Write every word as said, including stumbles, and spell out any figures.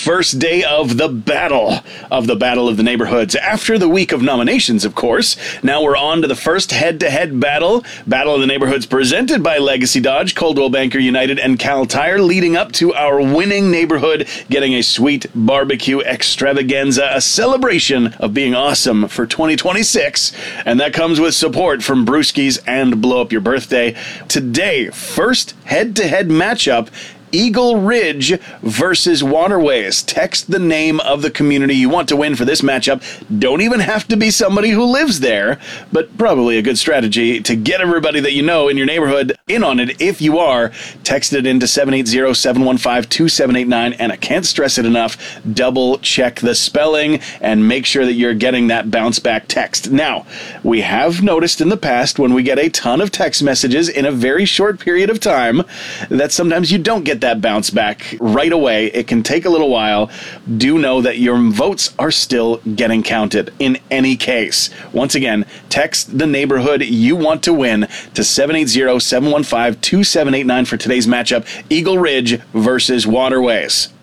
first day of the battle of the Battle of the Neighborhoods. After the week of nominations, of course, now we're on to the first head-to-head battle. Battle of the Neighborhoods presented by Legacy Dodge, Coldwell Banker United, and Cal Tire, leading up to our winning neighborhood getting a sweet barbecue extravaganza, a celebration of being awesome for twenty twenty-six. And that comes with support from Brewskis and Blow Up Your Birthday. Today, first head-to-head matchup, Eagle Ridge versus Waterways. Text the name of the community you want to win for this matchup. Don't even have to be somebody who lives there, but probably a good strategy to get everybody that you know in your neighborhood in on it. If you are, text it into seven eight zero, seven one five, two seven eight nine, and I can't stress it enough, double check the spelling and make sure that you're getting that bounce back text. Now, we have noticed in the past when we get a ton of text messages in a very short period of time that sometimes you don't get that bounce back right away. It can take a little while. Do know that your votes are still getting counted in any case. Once again, text the neighborhood you want to win to seven eight zero, seven one five, two seven eight nine for today's matchup, Eagle Ridge versus Waterways.